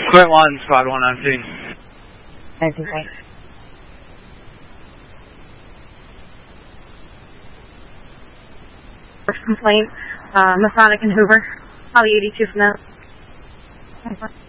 Quint 1, Squad 119. 19. First complaint, Masonic and Hoover, Holly 82 from that.